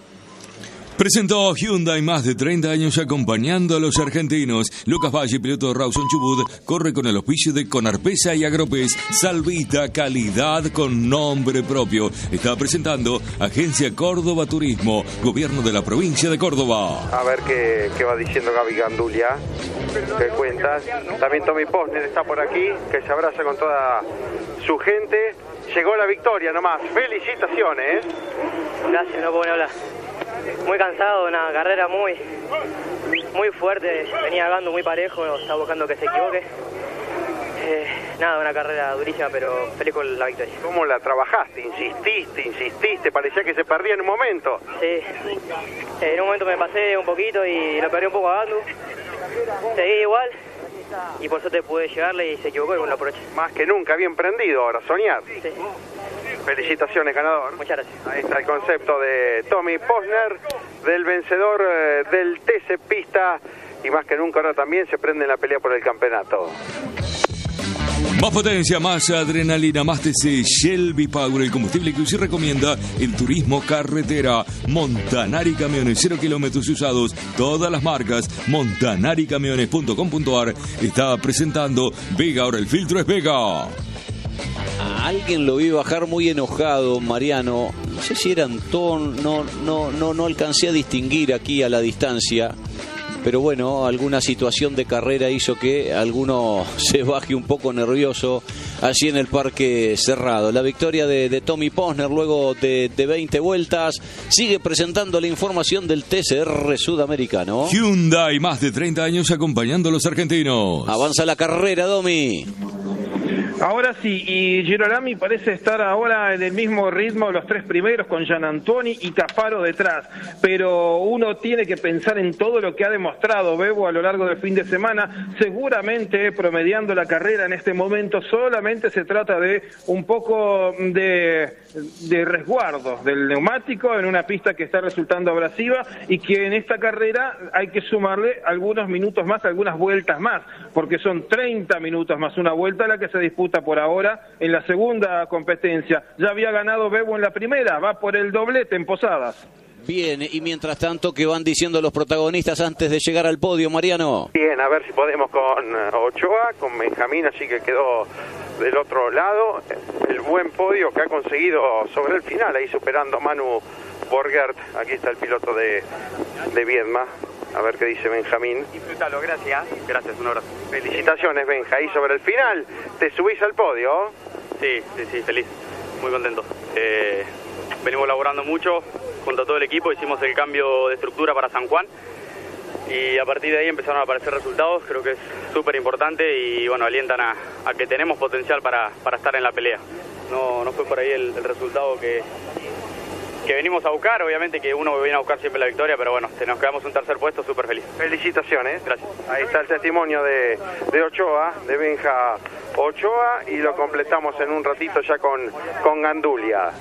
Presentó Hyundai, más de treinta años acompañando a los argentinos. Lucas Valle, piloto de Rawson Chubut, corre con el auspicio de Conarpesa y Agropes. Salvita, calidad con nombre propio. Está presentando Agencia Córdoba Turismo, Gobierno de la Provincia de Córdoba. A ver qué, qué va diciendo Gaby Gandulia. ¿Qué cuentas? También Tommy Posner está por aquí, que se abraza con toda su gente. Llegó la victoria nomás. Felicitaciones. Gracias, no puedo hablar. Muy cansado, una carrera muy muy fuerte, venía ganando muy parejo, estaba buscando que se equivoque. Eh, nada, una carrera durísima, pero feliz con la victoria. ¿Cómo la trabajaste? ¿Insististe, insististe? Parecía que se perdía en un momento. Sí, en un momento me pasé un poquito y lo perdí un poco a Gandu. Seguí igual y por suerte pude llegarle y se equivocó y bueno, lo aproveché. Más que nunca, bien prendido ahora, soñar. Sí. Felicitaciones, ganador. Muchas gracias. Ahí está el concepto de Tommy Posner, del vencedor eh, del T C Pista, y más que nunca ahora también se prende en la pelea por el campeonato. Más potencia, más adrenalina, más T C, Shell V-Power, el combustible que usted recomienda, el turismo carretera. Montanari Camiones, cero kilómetros usados, todas las marcas. montanari camiones punto com punto ar está presentando Vega, ahora el filtro es Vega. A alguien lo vi bajar muy enojado, Mariano. No sé si era Antón, no, no, no, no alcancé a distinguir aquí a la distancia. Pero bueno, alguna situación de carrera hizo que alguno se baje un poco nervioso allí en el parque cerrado. La victoria de, de Tommy Posner luego de, de veinte vueltas. Sigue presentando la información del T C R sudamericano. Hyundai, más de treinta años acompañando a los argentinos. Avanza la carrera, Domi. Ahora sí, y Girolami parece estar ahora en el mismo ritmo, los tres primeros, con Gian Antuoni y Cafaro detrás, pero uno tiene que pensar en todo lo que ha demostrado Bebo a lo largo del fin de semana. Seguramente promediando la carrera en este momento solamente se trata de un poco de, de resguardo del neumático en una pista que está resultando abrasiva, y que en esta carrera hay que sumarle algunos minutos más, algunas vueltas más, porque son treinta minutos más una vuelta la que se disputa por ahora en la segunda competencia. Ya había ganado Bebo en la primera, va por el doblete en Posadas. Bien, y mientras tanto, ¿qué van diciendo los protagonistas antes de llegar al podio, Mariano? Bien, a ver si podemos con Ochoa, con Benjamín, así que quedó del otro lado, el buen podio que ha conseguido sobre el final, ahí superando a Manu Borgert. Aquí está el piloto de, de Viedma. A ver qué dice Benjamín. Disfrútalo, gracias. Gracias, un abrazo. Felicitaciones, Benja. Ahí sobre el final, ¿te subís al podio? Sí, sí, sí, feliz. Muy contento. Eh, venimos laburando mucho junto a todo el equipo. Hicimos el cambio de estructura para San Juan. Y a partir de ahí empezaron a aparecer resultados. Creo que es súper importante y, bueno, alientan a, a que tenemos potencial para, para estar en la pelea. No, no fue por ahí el, el resultado que... que venimos a buscar, obviamente que uno viene a buscar siempre la victoria, pero bueno, nos quedamos un tercer puesto, súper feliz. Felicitaciones. Gracias. Ahí está el testimonio de, de Ochoa, de Benja Ochoa, y lo completamos en un ratito ya con, con Gandulia.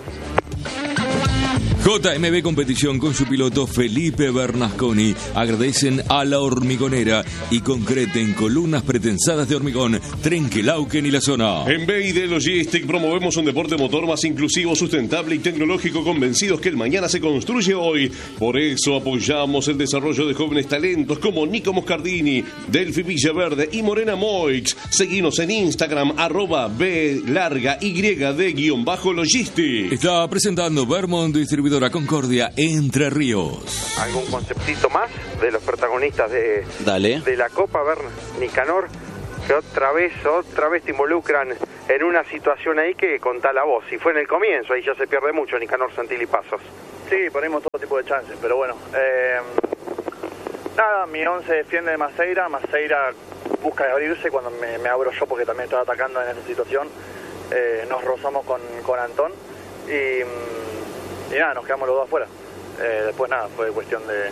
J M B Competición con su piloto Felipe Bernasconi agradecen a La Hormigonera y concreten columnas pretensadas de hormigón, Trenquelauquen y la zona. En B I D Logistic promovemos un deporte motor más inclusivo, sustentable y tecnológico, convencidos que el mañana se construye hoy. Por eso apoyamos el desarrollo de jóvenes talentos como Nico Moscardini, Delphi Villaverde y Morena Moix. Seguinos en Instagram, arroba B larga Y de guión bajo Logistic. Está presentando Vermont Distribuidora Concordia, Entre Ríos. ¿Algún conceptito más de los protagonistas de, Dale. de la Copa? A ver, Nicanor, que otra vez, otra vez te involucran en una situación ahí que contá la voz. Si fue en el comienzo, ahí ya se pierde mucho, Nicanor Santilli Pasos. Sí, ponemos todo tipo de chances, pero bueno. Eh, nada, mi once defiende de Maceira. Maceira busca abrirse cuando me, me abro yo porque también estaba atacando en esa situación. Eh, nos rozamos con, con Antón y... Y nada, nos quedamos los dos afuera. Eh, después nada, fue cuestión de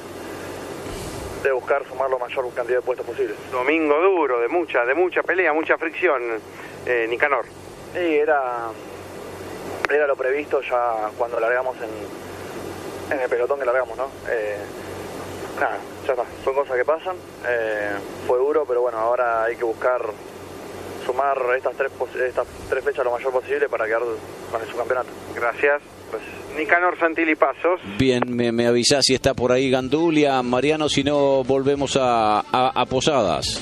de buscar sumar la mayor cantidad de puestos posibles. Domingo duro, de mucha, de mucha pelea, mucha fricción, eh, Nicanor. Sí, era, era lo previsto ya cuando largamos en, en el pelotón que largamos, ¿no? Eh, nada, ya está, son cosas que pasan. Eh, fue duro, pero bueno, ahora hay que buscar sumar estas tres, estas tres fechas lo mayor posible para quedar con el subcampeonato. Gracias. Pues, Nicanor Santilli Pasos. Bien, me, me avisás si está por ahí Gandulia, Mariano, si no volvemos a, a, a Posadas.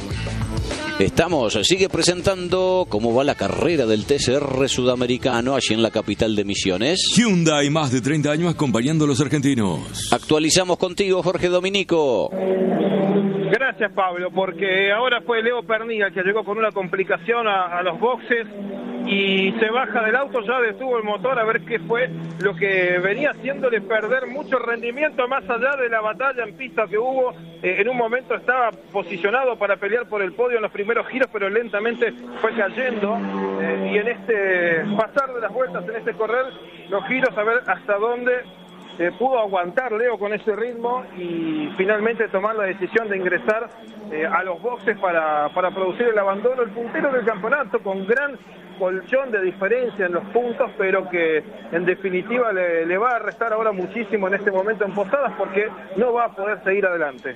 Estamos, sigue presentando cómo va la carrera del T C R sudamericano allí en la capital de Misiones. Hyundai, más de treinta años acompañando a los argentinos. Actualizamos contigo, Jorge Dominico. Gracias, Pablo, porque ahora fue Leo Pernilla el que llegó con una complicación a, a los boxes y se baja del auto, ya detuvo el motor a ver qué fue lo que venía haciéndole perder mucho rendimiento más allá de la batalla en pista que hubo. Eh, en un momento estaba posicionado para pelear por el podio en los primeros giros, pero lentamente fue cayendo eh, y en este pasar de las vueltas, en este correr los giros, a ver hasta dónde Eh, pudo aguantar Leo con ese ritmo y finalmente tomar la decisión de ingresar eh, a los boxes para, para producir el abandono. El puntero del campeonato con gran colchón de diferencia en los puntos, pero que en definitiva le, le va a restar ahora muchísimo en este momento en Posadas porque no va a poder seguir adelante.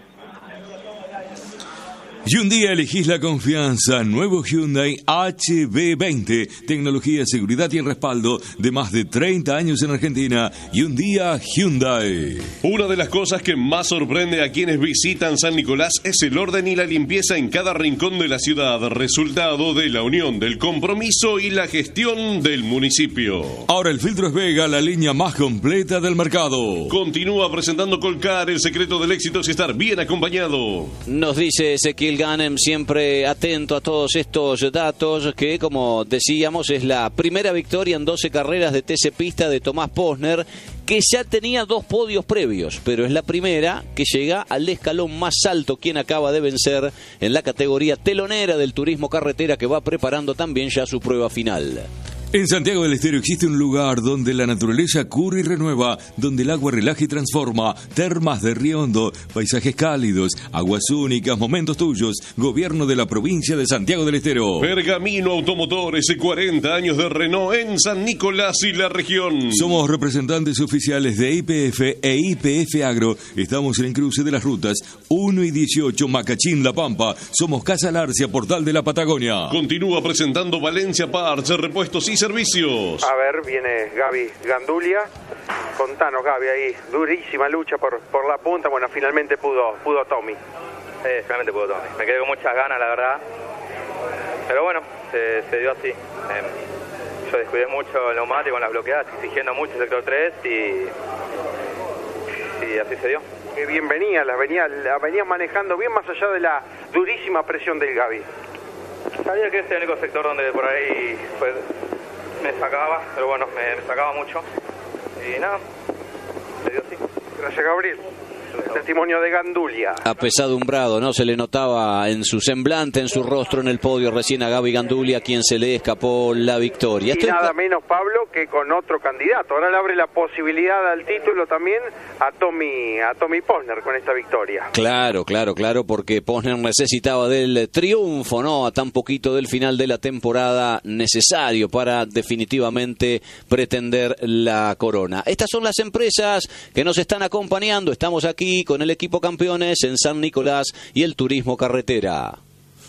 Y un día elegís la confianza. Nuevo Hyundai H B veinte. Tecnología, seguridad y el respaldo de más de treinta años en Argentina. Y un día Hyundai. Una de las cosas que más sorprende a quienes visitan San Nicolás es el orden y la limpieza en cada rincón de la ciudad. Resultado de la unión del compromiso y la gestión del municipio. Ahora el filtro es Vega, la línea más completa del mercado. Continúa presentando Colcar. El secreto del éxito es estar bien acompañado. Nos dice Ezequiel Ganem, siempre atento a todos estos datos, que como decíamos es la primera victoria en doce carreras de T C Pista de Tomás Posner, que ya tenía dos podios previos, pero es la primera que llega al escalón más alto, quien acaba de vencer en la categoría telonera del turismo carretera, que va preparando también ya su prueba final. En Santiago del Estero existe un lugar donde la naturaleza cura y renueva, donde el agua relaja y transforma. Termas de Río Hondo, paisajes cálidos, aguas únicas, momentos tuyos. Gobierno de la provincia de Santiago del Estero. Pergamino Automotores, cuarenta años de Renault en San Nicolás y la región. Somos representantes oficiales de I P F e I P F Agro. Estamos en el cruce de las rutas uno y dieciocho, Macachín, La Pampa. Somos Casa Larcia, Portal de la Patagonia. Continúa presentando Valencia Parts, repuestos y servicios. A ver, viene Gaby Gandulia. Contanos, Gaby, ahí durísima lucha por, por la punta. Bueno, finalmente pudo, pudo Tommy. Sí, finalmente pudo Tommy. Me quedé con muchas ganas, la verdad. Pero bueno, se, se dio así. Eh, yo descuidé mucho el neumático con las bloqueadas, exigiendo mucho el sector tres y, y así se dio. Qué bien venía, las venía, la venías manejando bien más allá de la durísima presión del Gaby. Sabía que ese es el único sector donde por ahí pues, me sacaba, pero bueno, me, me sacaba mucho. Y nada, se dio así. Gracias, Gabriel. El testimonio de Gandulia. Apesadumbrado, ¿no? Se le notaba en su semblante, en su rostro en el podio recién a Gaby Gandulia, quien se le escapó la victoria. Y Estoy... nada menos, Pablo, que con otro candidato. Ahora le abre la posibilidad al título también a Tommy, a Tommy Posner con esta victoria. Claro, claro, claro, porque Posner necesitaba del triunfo, ¿no? A tan poquito del final de la temporada, necesario para definitivamente pretender la corona. Estas son las empresas que nos están acompañando. Estamos aquí con el equipo campeones en San Nicolás y el turismo carretera.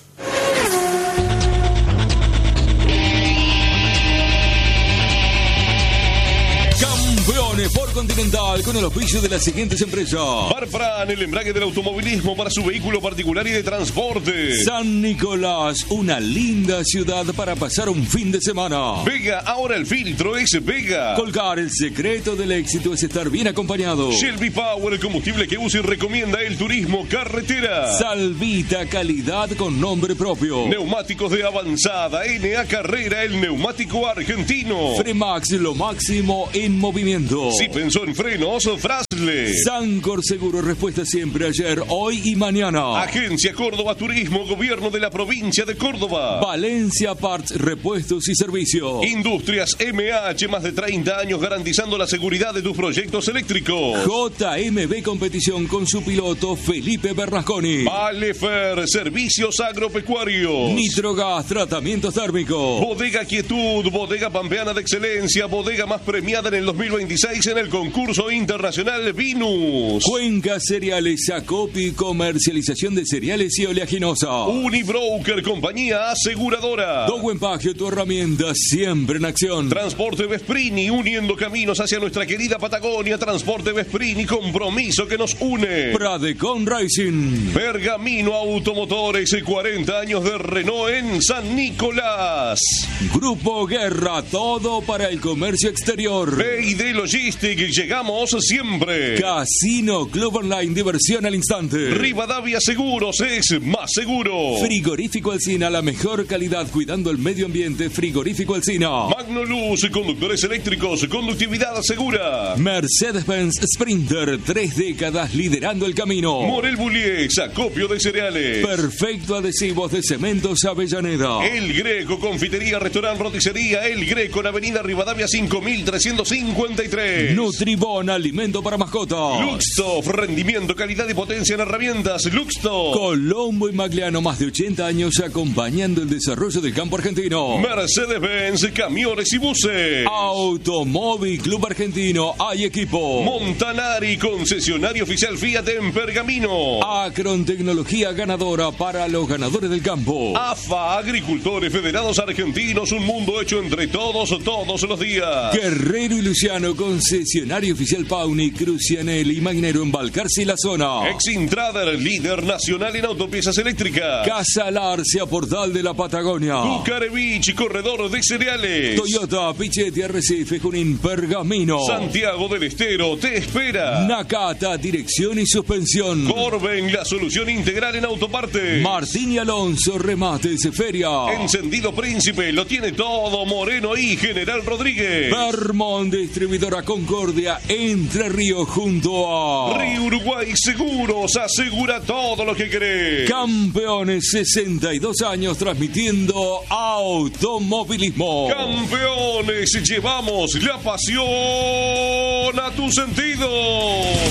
Campeones por Continental con el oficio de las siguientes empresas. Barfran, el embrague del automovilismo para su vehículo particular y de transporte. San Nicolás, una linda ciudad para pasar un fin de semana. Vega, ahora el filtro es Vega. Colgar, el secreto del éxito es estar bien acompañado. Shelby Power, el combustible que usa y recomienda el turismo carretera. Salvita, calidad con nombre propio. Neumáticos de avanzada, N A Carrera, el neumático argentino. Fremax, lo máximo en movimiento. Si pensó en frenos, Frasle. Sancor Seguro, respuesta siempre, ayer, hoy y mañana. Agencia Córdoba Turismo, Gobierno de la Provincia de Córdoba. Valencia Parts, repuestos y servicios. Industrias M H, más de treinta años garantizando la seguridad de tus proyectos eléctricos. J M B Competición con su piloto Felipe Bernasconi. Valefer, servicios agropecuarios. Nitrogas, tratamientos térmicos. Bodega Quietud, bodega pampeana de excelencia, bodega más premiada en el dos mil veintiséis en el concurso internacional Vinus. Cuenca Cereales, Acopi, comercialización de cereales y oleaginosa. Unibroker, compañía aseguradora. Doguen Pagio, tu herramienta siempre en acción. Transporte Vesprini, uniendo caminos hacia nuestra querida Patagonia. Transporte Vesprini, compromiso que nos une. Pradecon Racing. Pergamino Automotores, cuarenta años de Renault en San Nicolás. Grupo Guerra, todo para el comercio exterior. B y D Logistic, llegamos siempre. Casino Club Online, diversión al instante. Rivadavia Seguros es más seguro. Frigorífico Alsina, la mejor calidad cuidando el medio ambiente. Frigorífico Alsina. Magnoluz, conductores eléctricos, conductividad segura. Mercedes-Benz Sprinter, tres décadas liderando el camino. Morel Bullies, acopio de cereales. Perfecto adhesivos de Cementos Avellaneda. El Greco, confitería, restaurante, roticería. El Greco en Avenida Rivadavia cinco mil trescientos cincuenta y tres. Nutribón, alimento para mascotas. Luxtof, rendimiento, calidad y potencia en herramientas. Luxtof. Colombo y Magliano, más de ochenta años acompañando el desarrollo del campo argentino. Mercedes-Benz, camiones y buses. Automóvil Club Argentino, hay equipo. Montanari, concesionario oficial Fiat en Pergamino. Acron, tecnología ganadora para los ganadores del campo. A F A, agricultores federados argentinos, un mundo hecho entre todos, todos los días. Guerrero y Luciano, concesionario oficial Pauni, Crucianelli y Magnero en Balcarce y la zona. Exintrader, líder nacional en autopiezas eléctricas. Casa Larcia, portal de la Patagonia. Bucarevich, corredor de cereales. Toyota, Pichetti, Arrecife, Junín, Pergamino. Santiago del Estero, te espera. Nakata, dirección y suspensión. Corben, la solución integral en autopartes. Martín y Alonso, remates, feria. Encendido Príncipe, lo tiene todo, Moreno y General Rodríguez. Vermont, distribuidora Concordia, Entre Ríos, junto a Río Uruguay Seguros, asegura todo lo que querés. Campeones, sesenta y dos años transmitiendo automovilismo. Campeones, llevamos la pasión a tu sentido.